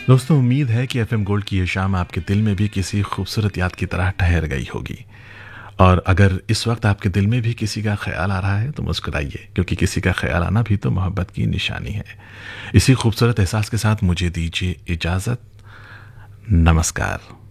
दोस्तों, उम्मीद है कि एफएम गोल्ड की ये शाम आपके दिल में भी किसी खूबसूरत याद की तरह ठहर गई होगी। और अगर इस वक्त आपके दिल में भी किसी का ख्याल आ रहा है तो मुस्कुराइए, क्योंकि किसी का ख्याल आना भी तो मोहब्बत की निशानी है। इसी खूबसूरत एहसास के साथ मुझे दीजिए इजाज़त। नमस्कार।